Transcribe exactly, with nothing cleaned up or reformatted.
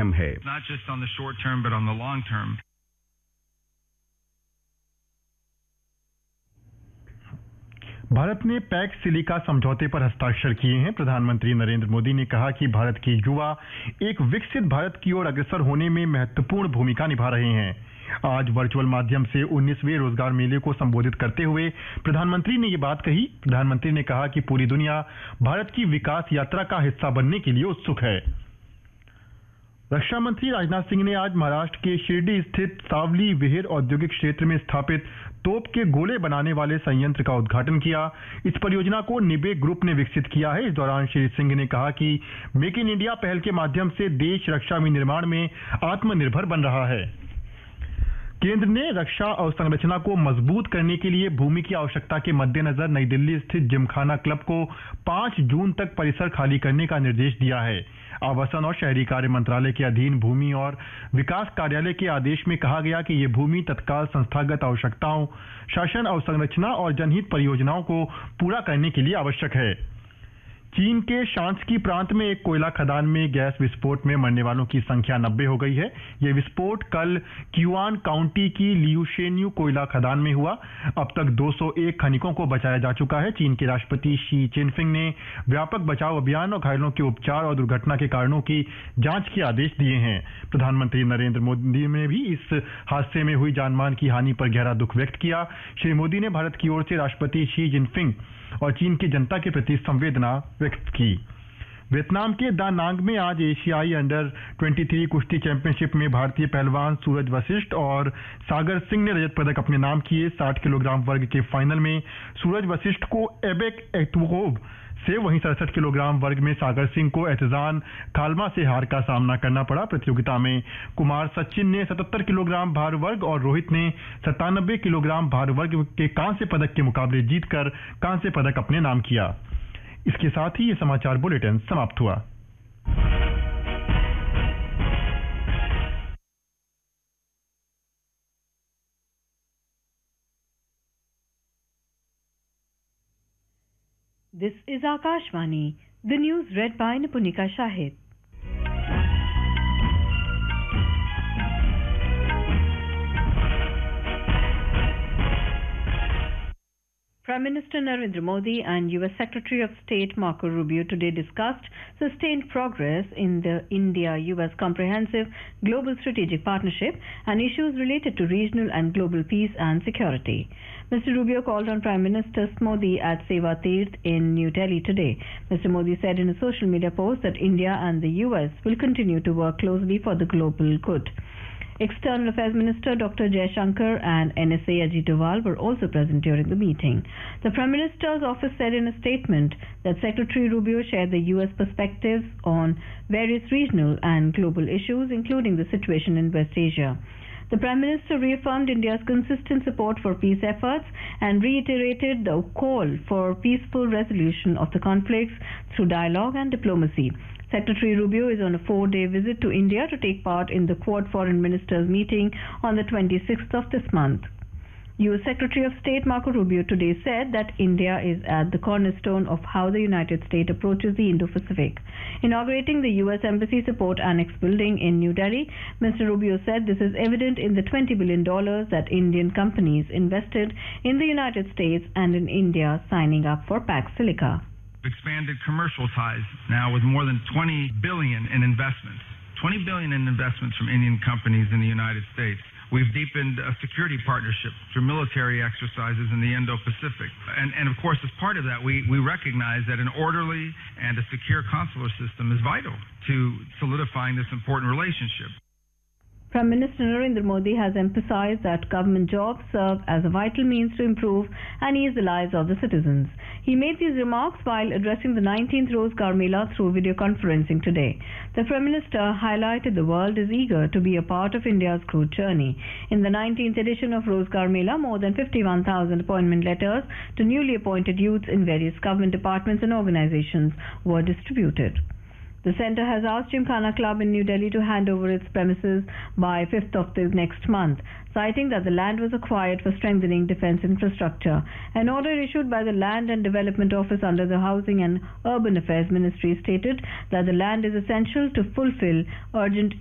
अहम है। Not just on the short term, but on the long term. Bharat ने PACS silica समझौते पर हस्ताक्षर किए हैं। प्रधानमंत्री नरेंद्र मोदी ने कहा कि भारत के युवा एक विकसित भारत की ओर अग्रसर होने में महत्वपूर्ण भूमिका निभा रहे हैं। आज वर्चुअल माध्यम से उन्नीसवें रोजगार मेले को संबोधित करते हुए प्रधानमंत्री ने ये बात कही। प्रधानमंत्री ने कहा कि पूरी दुनिया भारत की विकास यात्रा का हिस्सा बनने के लिए उत्सुक है। रक्षा मंत्री राजनाथ सिंह ने आज महाराष्ट्र के शिरडी स्थित सावली विहिर औद्योगिक क्षेत्र में स्थापित तोप के गोले बनाने वाले संयंत्र का उद्घाटन किया। इस परियोजना को निबे ग्रुप ने विकसित किया है। इस दौरान श्री सिंह ने कहा कि मेक इन इंडिया पहल के माध्यम से देश रक्षा विनिर्माण में आत्मनिर्भर बन रहा है। केंद्र ने रक्षा अवसंरचना को मजबूत करने के लिए भूमि की आवश्यकता के मद्देनजर नई दिल्ली स्थित जिमखाना क्लब को पाँच जून तक परिसर खाली करने का निर्देश दिया है। आवासन और शहरी कार्य मंत्रालय के अधीन भूमि और विकास कार्यालय के आदेश में कहा गया कि ये भूमि तत्काल संस्थागत आवश्यकताओं, शासन अवसंरचना और जनहित परियोजनाओं को पूरा करने के लिए आवश्यक है। चीन के शांक्सी प्रांत में एक कोयला खदान में गैस विस्फोट में मरने वालों की संख्या नब्बे हो गई है। यह विस्फोट कल क्युआन काउंटी की लियूशेन्यू कोयला खदान में हुआ। अब तक दो सौ एक खनिकों को बचाया जा चुका है। चीन के राष्ट्रपति शी चिनफिंग ने व्यापक बचाव अभियान और घायलों के उपचार और दुर्घटना के कारणों की जांच के आदेश दिए हैं। प्रधानमंत्री नरेंद्र मोदी ने भी इस हादसे में हुई जानमाल की हानि पर गहरा दुख व्यक्त किया। श्री मोदी ने भारत की ओर से राष्ट्रपति शी जिनपिंग और चीन की जनता के प्रति संवेदना व्यक्त की। वियतनाम के दा नांग में आज एशियाई अंडर तेईस कुश्ती चैंपियनशिप में भारतीय पहलवान सूरज वशिष्ठ और सागर सिंह ने रजत पदक अपने नाम किए। साठ किलोग्राम वर्ग के फाइनल में सूरज वशिष्ठ को एबेक एतुकोव से, वहीं सड़सठ किलोग्राम वर्ग में सागर सिंह को एहतजान खालमा से हार का सामना करना पड़ा। प्रतियोगिता में कुमार सचिन ने सतहत्तर किलोग्राम भार वर्ग और रोहित ने सत्तानबे किलोग्राम भार वर्ग के कांस्य पदक के मुकाबले जीतकर कांस्य पदक अपने नाम किया। इसके साथ ही ये समाचार बुलेटिन समाप्त हुआ। This is Akashvani, the news read by Nipunika Shahid. Prime Minister Narendra Modi and U S Secretary of State Marco Rubio today discussed sustained progress in the India-U S Comprehensive Global Strategic Partnership and issues related to regional and global peace and security. Mister Rubio called on Prime Minister Modi at Seva Tirth in New Delhi today. Mister Modi said in a social media post that India and the U S will continue to work closely for the global good. External Affairs Minister Doctor Jaishankar and N S A Ajit Doval were also present during the meeting. The Prime Minister's office said in a statement that Secretary Rubio shared the U S perspectives on various regional and global issues, including the situation in West Asia. The Prime Minister reaffirmed India's consistent support for peace efforts and reiterated the call for peaceful resolution of the conflicts through dialogue and diplomacy. Secretary Rubio is on a four-day visit to India to take part in the Quad Foreign Ministers meeting on the twenty-sixth of this month. U S Secretary of State Marco Rubio today said that India is at the cornerstone of how the United States approaches the Indo-Pacific. Inaugurating the U S Embassy Support Annex building in New Delhi, Mister Rubio said this is evident in the twenty billion dollars that Indian companies invested in the United States and in India signing up for Pax Silica. Expanded commercial ties now with more than twenty billion dollars in investments. twenty billion dollars in investments from Indian companies in the United States. We've deepened a security partnership through military exercises in the Indo-Pacific. And, and of course, as part of that, we, we recognize that an orderly and a secure consular system is vital to solidifying this important relationship. Prime Minister Narendra Modi has emphasized that government jobs serve as a vital means to improve and ease the lives of the citizens. He made these remarks while addressing the nineteenth Rozgar Mela through video conferencing today. The Prime Minister highlighted the world is eager to be a part of India's growth journey. In the nineteenth edition of Rozgar Mela, more than fifty-one thousand appointment letters to newly appointed youths in various government departments and organizations were distributed. The centre has asked Gymkhana Club in New Delhi to hand over its premises by fifth of the next month, citing that the land was acquired for strengthening defence infrastructure. An order issued by the Land and Development Office under the Housing and Urban Affairs Ministry stated that the land is essential to fulfil urgent